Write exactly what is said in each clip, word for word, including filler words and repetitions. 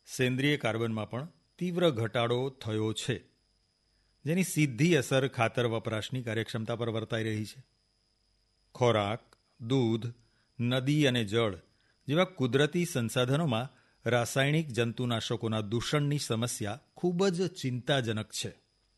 સેન્દ્રિય કાર્બનમાં પણ તીવ્ર ઘટાડો થયો છે, જેની સીધી અસર ખાતર વપરાશની કાર્યક્ષમતા પર વર્તાઈ રહી છે. ખોરાક, દૂધ, નદી અને જળ જેવા કુદરતી સંસાધનોમાં રાસાયણિક જંતુનાશકોના દૂષણની સમસ્યા ખૂબ જ ચિંતાજનક છે.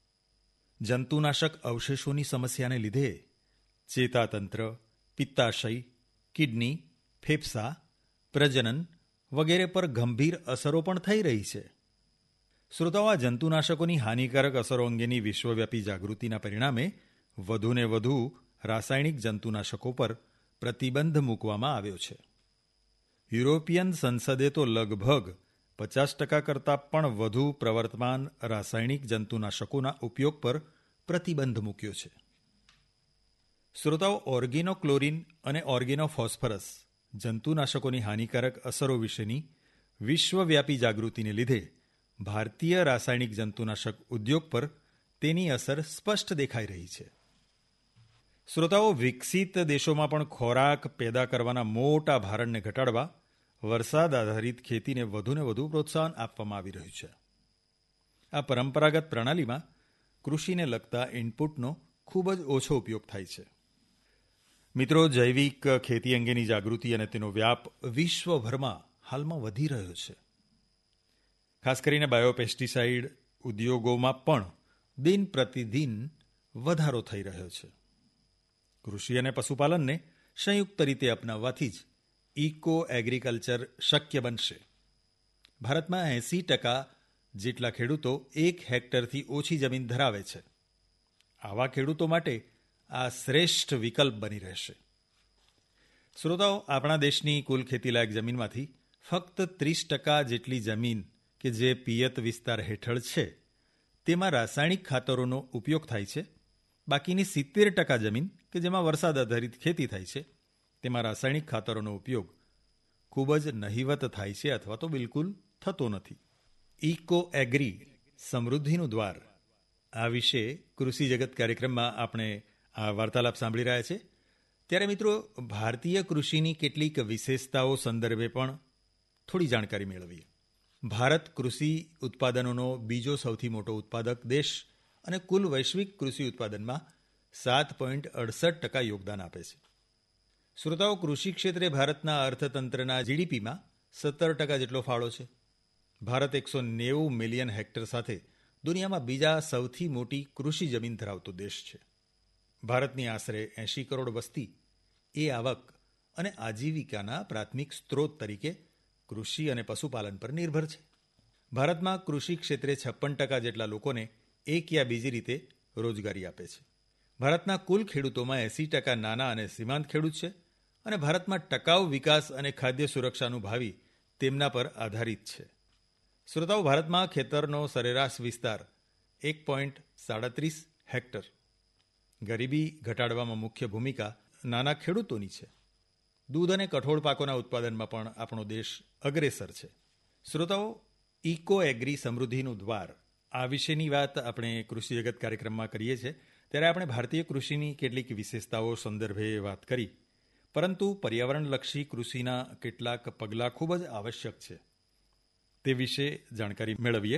જંતુનાશક અવશેષોની સમસ્યાને લીધે ચેતાતંત્ર, પિત્તાશય, કિડની, ફેફસા, પ્રજનન વગેરે પર ગંભીર અસરો પણ થઈ રહી છે. શ્રોતાઓ, આ જંતુનાશકોની હાનિકારક અસરો અંગેની વિશ્વવ્યાપી જાગૃતિના પરિણામે વધુને વધુ રાસાયણિક જંતુનાશકો પર પ્રતિબંધ મૂકવામાં આવ્યો છે. યુરોપિયન સંસદે તો લગભગ પચાસ ટકા કરતાં પણ વધુ પ્રવર્તમાન રાસાયણિક જંતુનાશકોના ઉપયોગ પર પ્રતિબંધ મૂક્યો છે. શ્રોતાઓ, ઓર્ગેનોક્લોરિન અને ઓર્ગેનોફોસ્ફરસ જંતુનાશકોની હાનિકારક અસરો વિશેની વિશ્વવ્યાપી જાગૃતિને લીધે ભારતીય રાસાયણિક જંતુનાશક ઉદ્યોગ પર તેની અસર સ્પષ્ટ દેખાઈ રહી છે. શ્રોતાઓ, વિકસિત દેશોમાં પણ ખોરાક પેદા કરવાના મોટા ભારણને ઘટાડવા વરસાદ આધારિત ખેતીને વધુને વધુ પ્રોત્સાહન આપવામાં આવી રહ્યું છે. આ પરંપરાગત પ્રણાલીમાં કૃષિને લગતા ઇનપુટનો ખૂબ જ ઓછો ઉપયોગ થાય છે. મિત્રો, જૈવિક ખેતી અંગેની જાગૃતિ અને તેનો વ્યાપ વિશ્વભરમાં હાલમાં વધી રહ્યો છે. ખાસ કરીને બાયોપેસ્ટિસાઇડ ઉદ્યોગોમાં પણ દિન પ્રતિદિન વધારો થઈ રહ્યો છે. કૃષિ અને પશુપાલનને સંયુક્ત રીતે અપનાવવાથી જ ઇકો એગ્રીકલ્ચર શક્ય બનશે. ભારતમાં એંસી ટકા જેટલા ખેડૂતો એક હેક્ટરથી ઓછી જમીન ધરાવે છે. આવા ખેડૂતો માટે આ શ્રેષ્ઠ વિકલ્પ બની રહેશે. શ્રોતાઓ, આપણા દેશની કુલ ખેતીલાયક જમીનમાંથી ફક્ત ત્રીસ ટકા જેટલી જમીન કે જે પિયત વિસ્તાર હેઠળ છે તેમાં રાસાયણિક ખાતરોનો ઉપયોગ થાય છે. બાકીની સિત્તેર ટકા જમીન કે જેમાં વરસાદ આધારિત ખેતી થાય છે તેમાં રાસાયણિક ખાતરોનો ઉપયોગ ખૂબ જ નહિવત થાય છે અથવા તો બિલકુલ થતો નથી. ઇકો એગ્રી સમૃદ્ધિનું દ્વાર, આ વિશે કૃષિ જગત કાર્યક્રમમાં આપણે આ વાર્તાલાપ સાંભળી રહ્યા છે. ત્યારે મિત્રો, ભારતીય કૃષિની કેટલીક વિશેષતાઓ સંદર્ભે પણ થોડી જાણકારી મેળવીએ. ભારત કૃષિ ઉત્પાદનોનો બીજો સૌથી મોટો ઉત્પાદક દેશ અને કુલ વૈશ્વિક કૃષિ ઉત્પાદનમાં સાત પોઈન્ટ અડસઠ ટકા યોગદાન આપે છે. શ્રોતાઓ, કૃષિ ક્ષેત્રે ભારતના અર્થતંત્રના જીડીપીમાં સત્તર ટકા જેટલો ફાળો છે. ભારત એકસો નેવું મિલિયન હેક્ટર સાથે દુનિયામાં બીજા સૌથી મોટી કૃષિ જમીન ધરાવતો દેશ છે. ભારતની આશરે એંશી કરોડ વસ્તી એ આવક અને આજીવિકાના પ્રાથમિક સ્ત્રોત તરીકે કૃષિ અને પશુપાલન પર નિર્ભર છે. ભારતમાં કૃષિ ક્ષેત્રે છપ્પન ટકા જેટલા લોકોને એક યા બીજી રીતે રોજગારી આપે છે. ભારતના કુલ ખેડૂતોમાં એંસી ટકા નાના અને સીમાંત ખેડૂત છે અને ભારતમાં ટકાઉ વિકાસ અને ખાદ્ય સુરક્ષાનું ભાવિ તેમના પર આધારિત છે. શ્રોતાઓ, ભારતમાં ખેતરનો સરેરાશ વિસ્તાર એક પોઈન્ટ સાડત્રીસ હેક્ટર. ગરીબી ઘટાડવામાં મુખ્ય ભૂમિકા નાના ખેડૂતોની છે. દૂધ અને કઠોળ પાકોના ઉત્પાદનમાં પણ આપણો દેશ અગ્રેસર છે. શ્રોતાઓ, ઇકો એગ્રી સમૃદ્ધિનું દ્વાર, આ વિશેની વાત આપણે કૃષિ જગત કાર્યક્રમમાં કરીએ છીએ. ત્યારે આપણે ભારતીય કૃષિની કેટલીક વિશેષતાઓ સંદર્ભે વાત કરી, પરંતુ પર્યાવરણલક્ષી કૃષિના કેટલાક પગલાં ખૂબ જ આવશ્યક છે તે વિશે જાણકારી મેળવીએ.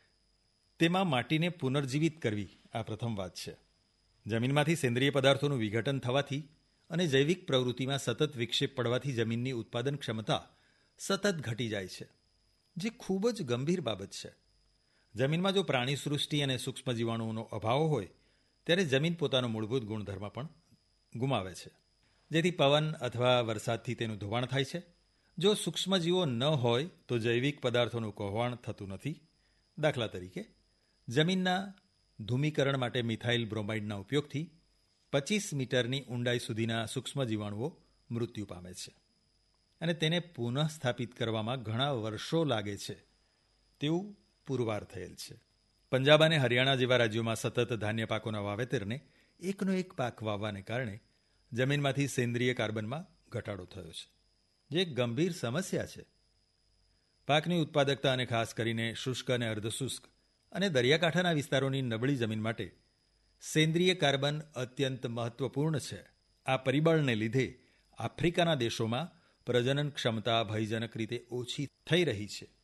તેમાં માટીને પુનર્જીવિત કરવી આ પ્રથમ વાત છે. જમીનમાંથી સેન્દ્રિય પદાર્થોનું વિઘટન થવાથી અને જૈવિક પ્રવૃત્તિમાં સતત વિક્ષેપ પડવાથી જમીનની ઉત્પાદન ક્ષમતા સતત ઘટી જાય છે, જે ખૂબ જ ગંભીર બાબત છે. જમીનમાં જો પ્રાણી સૃષ્ટિ અને સૂક્ષ્મ જીવાણુઓનો અભાવ હોય ત્યારે જમીન પોતાનો મૂળભૂત ગુણધર્મ પણ ગુમાવે છે, જેથી પવન અથવા વરસાદથી તેનું ધોવાણ થાય છે. જો સૂક્ષ્મજીવો ન હોય તો જૈવિક પદાર્થોનું કહોવાણ થતું નથી. દાખલા તરીકે, જમીનના ધૂમીકરણ માટે મિથાઇલ બ્રોમાઇડના ઉપયોગથી પચીસ મીટરની ઊંડાઈ સુધીના સૂક્ષ્મ જીવાણુઓ મૃત્યુ પામે છે અને તેને પુનઃ સ્થાપિત કરવામાં ઘણા વર્ષો લાગે છે તેવું પુરવાર થયેલ છે. પંજાબ અને હરિયાણા જેવા રાજ્યોમાં સતત ધાન્ય પાકોના વાવેતરને એકનો એક પાક વાવવાને કારણે જમીનમાંથી સેન્દ્રિય કાર્બનમાં ઘટાડો થયો છે, જે એક ગંભીર સમસ્યા છે. પાકની ઉત્પાદકતા અને ખાસ કરીને શુષ્ક અને અર્ધશુષ્ક અને દરિયાકાંઠાના વિસ્તારોની નબળી જમીન માટે સેન્દ્રિય કાર્બન અત્યંત મહત્વપૂર્ણ છે. આ પરિબળને લીધે આફ્રિકાના દેશોમાં પ્રજનન ક્ષમતા ભયજનક રીતે ઓછી થઈ રહી છે.